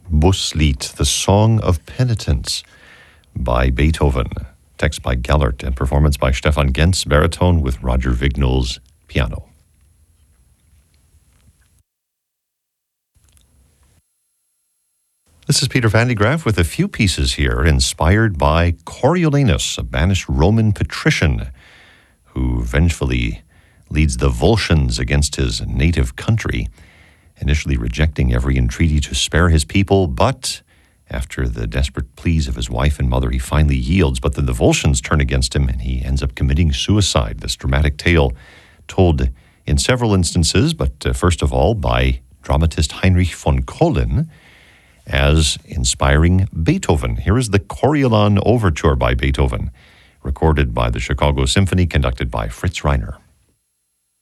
Bußlied, the Song of Penitence by Beethoven. Text by Gellert and performance by Stefan Gentz, baritone, with Roger Vignol's piano. This is Peter Van de Graaff with a few pieces here inspired by Coriolanus, a banished Roman patrician who vengefully leads the Volscians against his native country, initially rejecting every entreaty to spare his people, but after the desperate pleas of his wife and mother, he finally yields. But then the Volscians turn against him, and he ends up committing suicide. This dramatic tale told in several instances, but first of all by dramatist Heinrich von Collin as inspiring Beethoven. Here is the Coriolan Overture by Beethoven, recorded by the Chicago Symphony, conducted by Fritz Reiner.